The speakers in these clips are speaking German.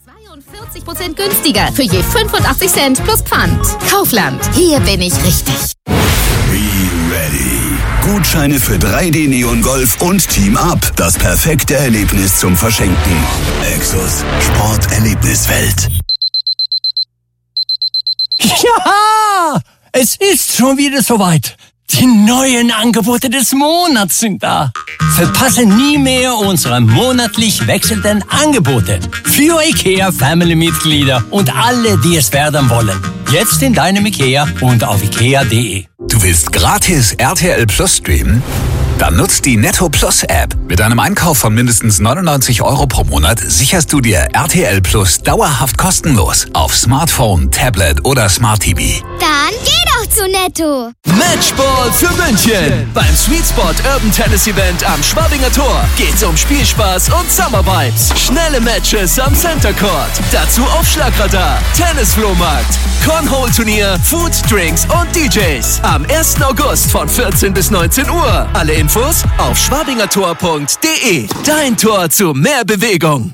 42% günstiger für je 85 Cent plus Pfand. Kaufland, hier bin ich richtig. Be ready. Gutscheine für 3D Neon Golf und Team Up. Das perfekte Erlebnis zum Verschenken. Exos, Sporterlebniswelt. Ja, es ist schon wieder soweit. Die neuen Angebote des Monats sind da. Verpasse nie mehr unsere monatlich wechselnden Angebote für IKEA-Family-Mitglieder und alle, die es werden wollen. Jetzt in deinem IKEA und auf ikea.de. Du willst gratis RTL Plus streamen? Dann nutzt die Netto Plus App. Mit einem Einkauf von mindestens 99 € pro Monat sicherst du dir RTL Plus dauerhaft kostenlos auf Smartphone, Tablet oder Smart TV. Dann geh doch zu Netto. Matchball für München. Beim Sweet Spot Urban Tennis Event am Schwabinger Tor geht's um Spielspaß und Summer Vibes. Schnelle Matches am Center Court. Dazu Aufschlagradar, Tennisflohmarkt, Cornhole-Turnier, Food, Drinks und DJs. Am 1. August von 14 bis 19 Uhr. Alle Infos auf schwabingertor.de. Dein Tor zu mehr Bewegung.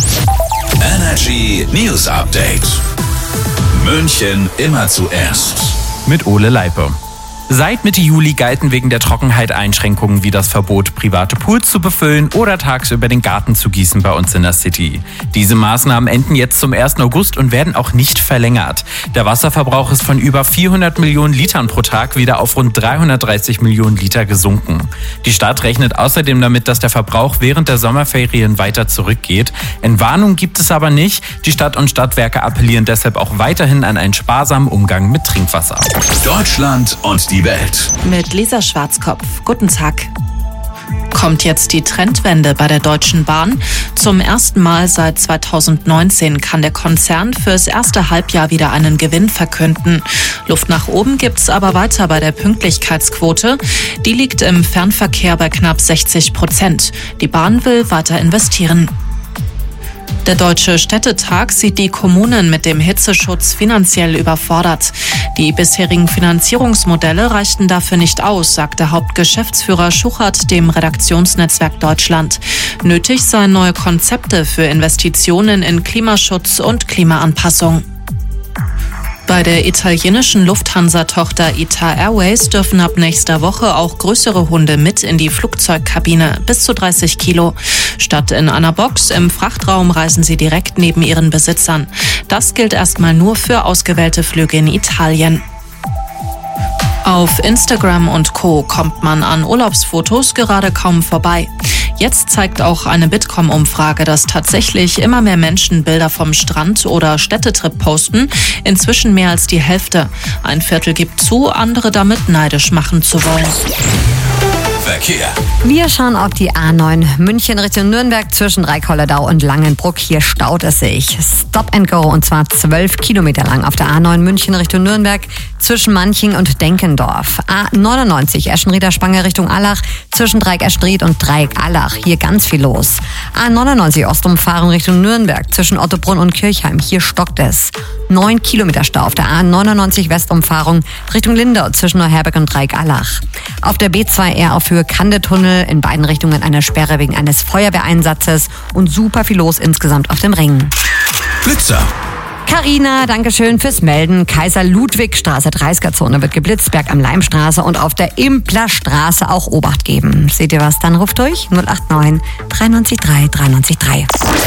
Energy News Update. München immer zuerst. Mit Ole Leipe. Seit Mitte Juli galten wegen der Trockenheit Einschränkungen wie das Verbot, private Pools zu befüllen oder tagsüber den Garten zu gießen bei uns in der City. Diese Maßnahmen enden jetzt zum 1. August und werden auch nicht verlängert. Der Wasserverbrauch ist von über 400 Millionen Litern pro Tag wieder auf rund 330 Millionen Liter gesunken. Die Stadt rechnet außerdem damit, dass der Verbrauch während der Sommerferien weiter zurückgeht. Entwarnung gibt es aber nicht. Die Stadt und Stadtwerke appellieren deshalb auch weiterhin an einen sparsamen Umgang mit Trinkwasser. Deutschland und die Welt. Mit Lisa Schwarzkopf. Guten Tag. Kommt jetzt die Trendwende bei der Deutschen Bahn? Zum ersten Mal seit 2019 kann der Konzern fürs erste Halbjahr wieder einen Gewinn verkünden. Luft nach oben gibt's aber weiter bei der Pünktlichkeitsquote. Die liegt im Fernverkehr bei knapp 60%. Die Bahn will weiter investieren. Der Deutsche Städtetag sieht die Kommunen mit dem Hitzeschutz finanziell überfordert. Die bisherigen Finanzierungsmodelle reichten dafür nicht aus, sagte Hauptgeschäftsführer Schuchert dem Redaktionsnetzwerk Deutschland. Nötig seien neue Konzepte für Investitionen in Klimaschutz und Klimaanpassung. Bei der italienischen Lufthansa-Tochter ITA Airways dürfen ab nächster Woche auch größere Hunde mit in die Flugzeugkabine, bis zu 30 Kilo. Statt in einer Box im Frachtraum reisen sie direkt neben ihren Besitzern. Das gilt erstmal nur für ausgewählte Flüge in Italien. Auf Instagram und Co. kommt man an Urlaubsfotos gerade kaum vorbei. Jetzt zeigt auch eine Bitkom-Umfrage, dass tatsächlich immer mehr Menschen Bilder vom Strand oder Städtetrip posten. Inzwischen mehr als die Hälfte. Ein Viertel gibt zu, andere damit neidisch machen zu wollen. Verkehr. Wir schauen auf die A9 München Richtung Nürnberg zwischen Reikholledau und Langenbruck. Hier staut es sich. Stop and go und zwar 12 Kilometer lang auf der A9 München Richtung Nürnberg zwischen Manching und Denkendorf. A99 Eschenrieder-Spange Richtung Allach zwischen Dreieck Eschenried und Dreieck Allach. Hier ganz viel los. A99 Ostumfahrung Richtung Nürnberg zwischen Ottobrunn und Kirchheim. Hier stockt es. 9 Kilometer Stau auf der A99 Westumfahrung Richtung Lindau zwischen Neuherberg und Dreieck Allach. Auf der B2R auf Höhe Kandetunnel in beiden Richtungen eine Sperre wegen eines Feuerwehreinsatzes und super viel los insgesamt auf dem Ring. Blitzer. Carina, dankeschön fürs Melden. Kaiser-Ludwig-Straße, 30er-Zone wird geblitzt, Berg am Leimstraße und auf der Implerstraße auch Obacht geben. Seht ihr was? Dann ruft durch 089 93 3 93 3.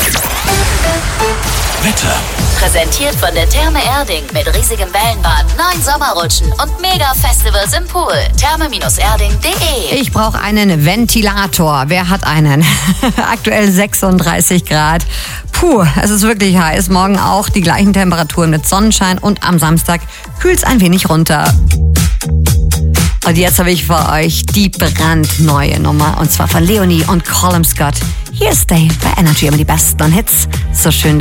Wetter. Präsentiert von der Therme Erding mit riesigem Wellenbad, 9 Sommerrutschen und Mega-Festivals im Pool. Therme-erding.de. Ich brauche einen Ventilator. Wer hat einen? Aktuell 36 Grad. Puh, es ist wirklich heiß. Morgen auch die gleichen Temperaturen mit Sonnenschein und am Samstag kühlt es ein wenig runter. Und jetzt habe ich für euch die brandneue Nummer und zwar von Leonie und Colin Scott. Hier ist Stay bei Energy, immer die besten Hits. So schön,